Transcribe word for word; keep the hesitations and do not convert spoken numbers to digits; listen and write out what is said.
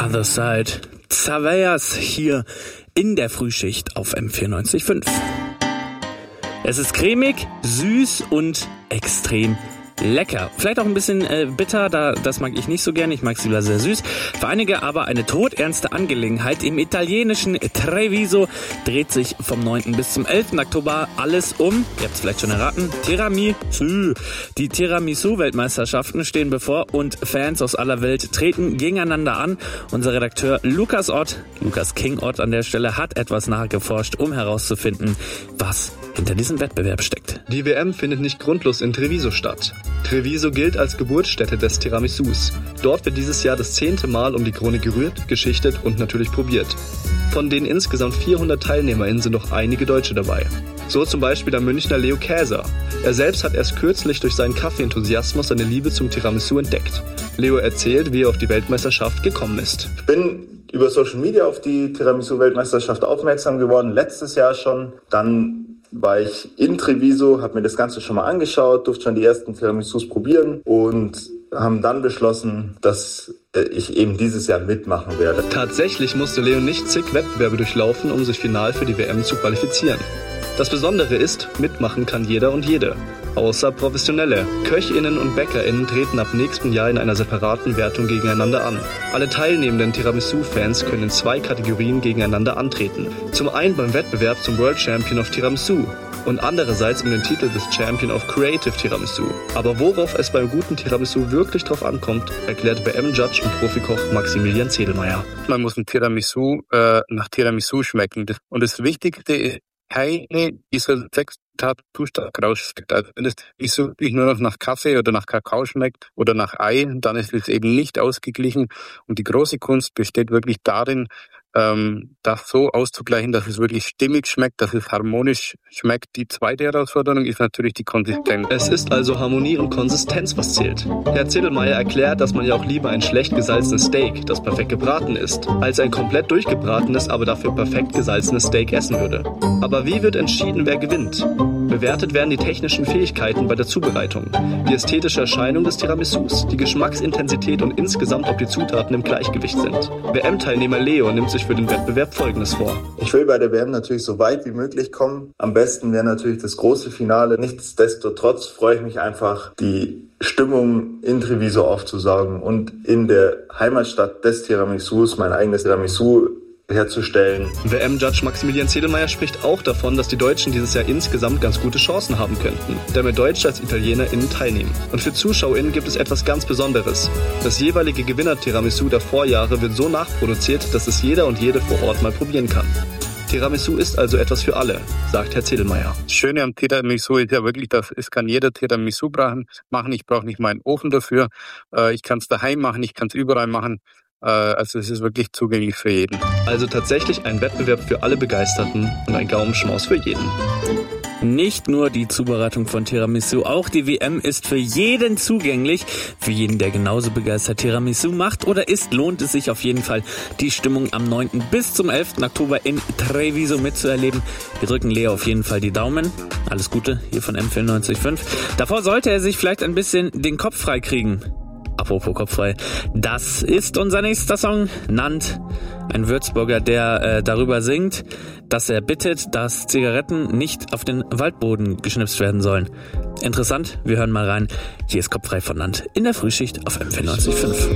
Other Side. Zaveyas hier in der Frühschicht auf M vierundneunzig Komma fünf. Es ist cremig, süß und extrem lecker. Vielleicht auch ein bisschen äh, bitter, da, das mag ich nicht so gerne. Ich mag es lieber sehr süß. Für einige aber eine todernste Angelegenheit. Im italienischen Treviso dreht sich vom neunten bis zum elften Oktober alles um, ihr habt es vielleicht schon erraten, Tiramisu. Die Tiramisu-Weltmeisterschaften stehen bevor und Fans aus aller Welt treten gegeneinander an. Unser Redakteur Lukas Ott, Lukas King Ott an der Stelle, hat etwas nachgeforscht, um herauszufinden, was hinter diesem Wettbewerb steckt. Die W M findet nicht grundlos in Treviso statt. Treviso gilt als Geburtsstätte des Tiramisus. Dort wird dieses Jahr das zehnte Mal um die Krone gerührt, geschichtet und natürlich probiert. Von den insgesamt vierhundert TeilnehmerInnen sind noch einige Deutsche dabei. So zum Beispiel der Münchner Leo Käser. Er selbst hat erst kürzlich durch seinen Kaffeeenthusiasmus seine Liebe zum Tiramisu entdeckt. Leo erzählt, wie er auf die Weltmeisterschaft gekommen ist. Ich bin über Social Media auf die Tiramisu-Weltmeisterschaft aufmerksam geworden, letztes Jahr schon. Dann war ich in Treviso, habe mir das Ganze schon mal angeschaut, durfte schon die ersten Tiramisus probieren und haben dann beschlossen, dass ich eben dieses Jahr mitmachen werde. Tatsächlich musste Leo nicht zig Wettbewerbe durchlaufen, um sich final für die W M zu qualifizieren. Das Besondere ist, mitmachen kann jeder und jede, außer Professionelle. KöchInnen und BäckerInnen treten ab nächstem Jahr in einer separaten Wertung gegeneinander an. Alle teilnehmenden Tiramisu-Fans können in zwei Kategorien gegeneinander antreten. Zum einen beim Wettbewerb zum World Champion of Tiramisu und andererseits um den Titel des Champion of Creative Tiramisu. Aber worauf es beim guten Tiramisu wirklich drauf ankommt, erklärt W M-Judge und Profikoch Maximilian Zedelmeier. Man muss ein Tiramisu äh, nach Tiramisu schmecken. Und das Wichtigste ist, keine dieser sechs Zutaten zu stark rausschmeckt. Also wenn es nicht so wirklich nur noch nach Kaffee oder nach Kakao schmeckt oder nach Ei, dann ist es eben nicht ausgeglichen. Und die große Kunst besteht wirklich darin, ähm, das so auszugleichen, dass es wirklich stimmig schmeckt, dass es harmonisch schmeckt. Die zweite Herausforderung ist natürlich die Konsistenz. Es ist also Harmonie und Konsistenz, was zählt. Herr Zedelmeier erklärt, dass man ja auch lieber ein schlecht gesalzenes Steak, das perfekt gebraten ist, als ein komplett durchgebratenes, aber dafür perfekt gesalzenes Steak essen würde. Aber wie wird entschieden, wer gewinnt? Bewertet werden die technischen Fähigkeiten bei der Zubereitung, die ästhetische Erscheinung des Tiramisus, die Geschmacksintensität und insgesamt, ob die Zutaten im Gleichgewicht sind. W M-Teilnehmer Leo nimmt sich für den Wettbewerb Folgendes vor. Ich will bei der W M natürlich so weit wie möglich kommen. Am besten wäre natürlich das große Finale. Nichtsdestotrotz freue ich mich einfach, die Stimmung in Treviso aufzusaugen und in der Heimatstadt des Tiramisus mein eigenes Tiramisu herzustellen. W M-Judge Maximilian Zedelmeier spricht auch davon, dass die Deutschen dieses Jahr insgesamt ganz gute Chancen haben könnten, da mehr Deutsche als ItalienerInnen teilnehmen. Und für ZuschauerInnen gibt es etwas ganz Besonderes. Das jeweilige Gewinner-Tiramisu der Vorjahre wird so nachproduziert, dass es jeder und jede vor Ort mal probieren kann. Tiramisu ist also etwas für alle, sagt Herr Zedelmeier. Das Schöne am Tiramisu ist ja wirklich, dass es kann jeder Tiramisu machen. Ich brauche nicht meinen Ofen dafür. Ich kann es daheim machen, ich kann es überall machen. Also es ist wirklich zugänglich für jeden. Also tatsächlich ein Wettbewerb für alle Begeisterten und ein Gaumenschmaus für jeden. Nicht nur die Zubereitung von Tiramisu, auch die W M ist für jeden zugänglich. Für jeden, der genauso begeistert Tiramisu macht oder isst, lohnt es sich auf jeden Fall, die Stimmung am neunten bis zum elften Oktober in Treviso mitzuerleben. Wir drücken Leo auf jeden Fall die Daumen. Alles Gute hier von M vierundneunzig Komma fünf. Davor sollte er sich vielleicht ein bisschen den Kopf frei kriegen. Apropos kopffrei, das ist unser nächster Song, Nant, ein Würzburger, der äh, darüber singt, dass er bittet, dass Zigaretten nicht auf den Waldboden geschnipst werden sollen. Interessant, wir hören mal rein. Hier ist Kopffrei von Nant in der Frühschicht auf M vierundneunzig Komma fünf.